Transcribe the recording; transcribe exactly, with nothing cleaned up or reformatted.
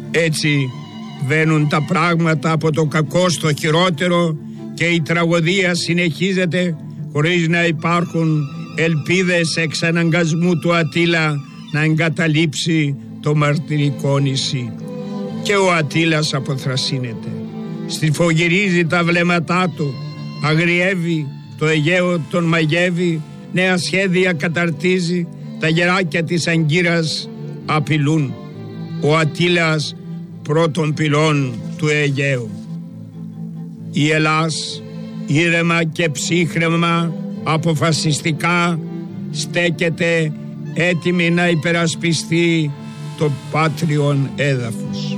Έτσι βαίνουν τα πράγματα από το κακό στο χειρότερο και η τραγωδία συνεχίζεται χωρίς να υπάρχουν ελπίδες εξαναγκασμού του Ατήλα να εγκαταλείψει το μαρτυρικό νησί. Και ο Ατήλας αποθρασύνεται, στριφογυρίζει τα βλέμματά του, αγριεύει, το Αιγαίο τον μαγεύει, νέα σχέδια καταρτίζει, τα γεράκια της Αγκύρας απειλούν. Ο Ατήλας πρώτων πυλών του Αιγαίου. Η Ελλάς ήρεμα και ψύχρεμα αποφασιστικά στέκεται έτοιμη να υπερασπιστεί το πάτριον έδαφος.